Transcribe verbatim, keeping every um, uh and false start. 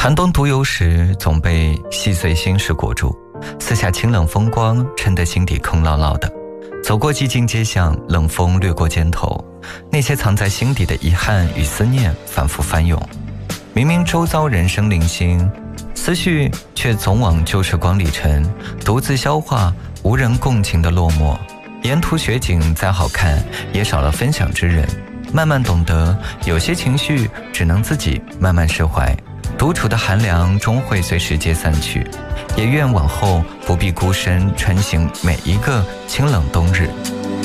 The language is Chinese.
寒冬独游时，总被细碎心事裹住，四下清冷风光，衬得心底空落落的。走过寂静街巷，冷风掠过肩头，那些藏在心底的遗憾与思念反复翻涌。明明周遭人生零星，思绪却总往旧时光里沉，独自消化无人共情的落寞。沿途雪景再好看，也少了分享之人。慢慢懂得，有些情绪只能自己慢慢释怀，独处的寒凉终会随时间散去，也愿往后不必孤身穿行每一个清冷冬日。